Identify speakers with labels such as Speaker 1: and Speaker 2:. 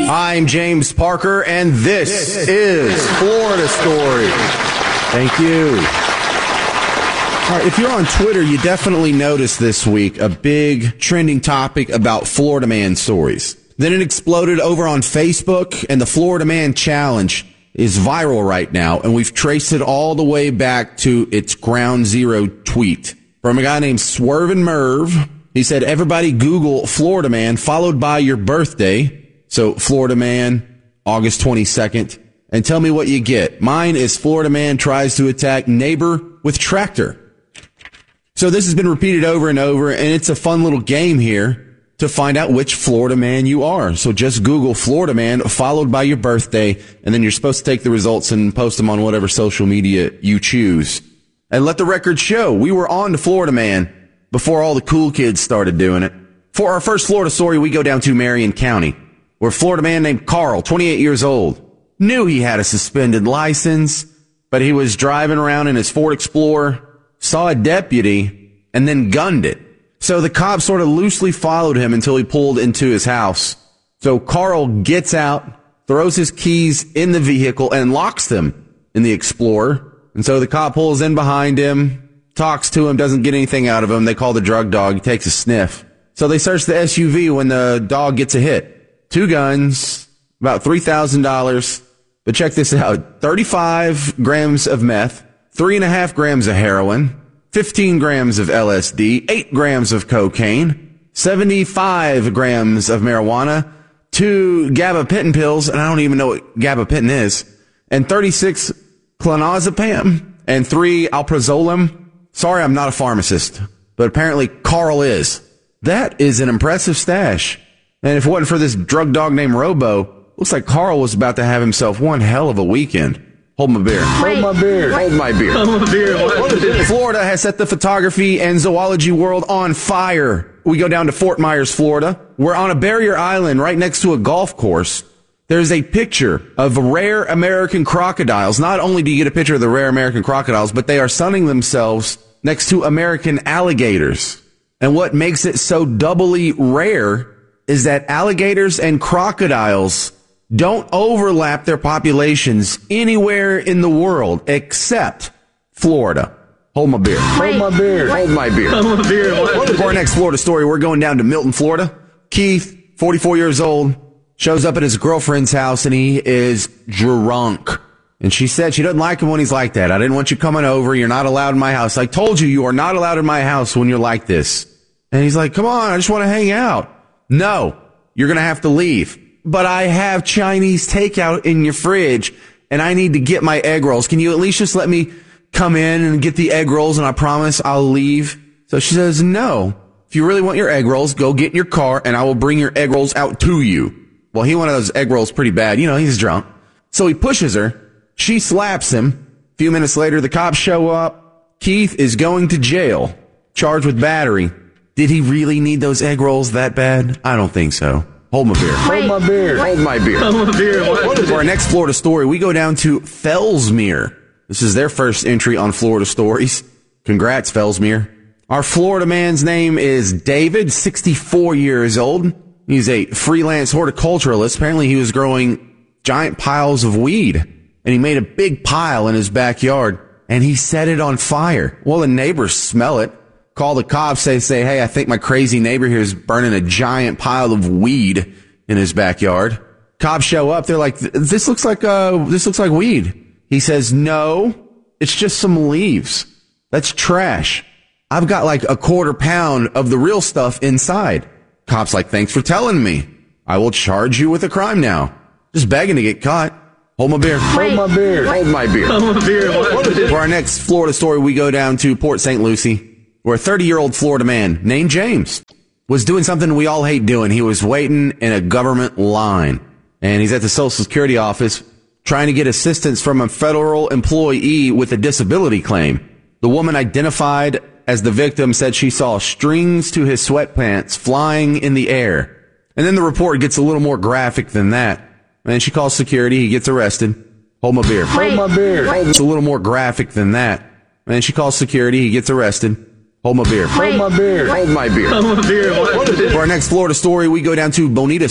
Speaker 1: I'm James Parker, and this is Florida Story. Thank you. All right, if you're on Twitter, you definitely noticed this week a big trending topic about Florida Man stories. Then it exploded over on Facebook, and the Florida Man Challenge is viral right now, and we've traced it all the way back to its ground zero tweet from a guy named Swervin' Merv. He said, everybody Google Florida Man followed by your birthday. So Florida Man, August 22nd, and tell me what you get. Mine is Florida Man tries to attack neighbor with tractor. So this has been repeated over and over, and it's a fun little game here to find out which Florida Man you are. So just Google Florida Man followed by your birthday, and then you're supposed to take the results and post them on whatever social media you choose. And let the record show, we were on to Florida Man before all the cool kids started doing it. For our first Florida story, we go down to Marion County, where a Florida man named Carl, 28 years old, knew he had a suspended license, but he was driving around in his Ford Explorer, saw a deputy, and then gunned it. So the cop sort of loosely followed him until he pulled into his house. So Carl gets out, throws his keys in the vehicle, and locks them in the Explorer. And so the cop pulls in behind him, talks to him, doesn't get anything out of him. They call the drug dog. He takes a sniff. So they search the SUV when the dog gets a hit. 2 guns, about $3,000. But check this out. 35 grams of meth, 3.5 grams of heroin, 15 grams of LSD, 8 grams of cocaine, 75 grams of marijuana, 2 gabapentin pills, and I don't even know what gabapentin is, and 36 clonazepam, and 3 alprazolam. Sorry, I'm not a pharmacist, but apparently Carl is. That is an impressive stash. And if it wasn't for this drug dog named Robo, looks like Carl was about to have himself one hell of a weekend. Hold my beer. Hold my beer. Hold my beer. Hold my beer. Florida has set the photography and zoology world on fire. We go down to Fort Myers, Florida. We're on a barrier island right next to a golf course. There's a picture of rare American crocodiles. Not only do you get a picture of the rare American crocodiles, but they are sunning themselves next to American alligators. And what makes it so doubly rare is that alligators and crocodiles don't overlap their populations anywhere in the world except Florida. Hold my beer. Hold my beer. Hold my beer. Hold my beer. For our next Florida story, we're going down to Milton, Florida. Keith, 44 years old, shows up at his girlfriend's house and he is drunk. And she said she doesn't like him when he's like that. I didn't want you coming over. You're not allowed in my house. I told you, you are not allowed in my house when you're like this. And he's like, come on, I just want to hang out. No, you're going to have to leave. But I have Chinese takeout in your fridge, and I need to get my egg rolls. Can you at least just let me come in and get the egg rolls, and I promise I'll leave? So she says, no. If you really want your egg rolls, go get in your car, and I will bring your egg rolls out to you. Well, he wanted those egg rolls pretty bad. You know, he's drunk. So he pushes her. She slaps him. A few minutes later, the cops show up. Keith is going to jail, charged with battery. Did he really need those egg rolls that bad? I don't think so. Hold my beer. Hold my beer. Hold my beer. Hold my beer. For our next Florida story, we go down to Fellsmere. This is their first entry on Florida Stories. Congrats, Fellsmere. Our Florida man's name is David, 64 years old. He's a freelance horticulturalist. Apparently, he was growing giant piles of weed, and he made a big pile in his backyard, and he set it on fire. Well, the neighbors smell it. Call the cops, say, hey, I think my crazy neighbor here is burning a giant pile of weed in his backyard. Cops show up. They're like, this looks like weed. He says, no, it's just some leaves. That's trash. I've got like a 1/4 pound of the real stuff inside. Cops like, thanks for telling me. I will charge you with a crime now. Just begging to get caught. Hold my beer. Hold my beer. Hold my beer. Hold my beer. For our next Florida story, we go down to Port St. Lucie, where a 30-year-old Florida man named James was doing something we all hate doing. He was waiting in a government line, and he's at the Social Security office trying to get assistance from a federal employee with a disability claim. The woman identified as the victim said she saw strings to his sweatpants flying in the air. And then the report gets a little more graphic than that. And she calls security. He gets arrested. Hold my beer. Hold my beer. It's a little more graphic than that. And she calls security. He gets arrested. Hold my beer. Hold my beer. Hold my beer. Hold my beer. For our next Florida story, we go down to Bonita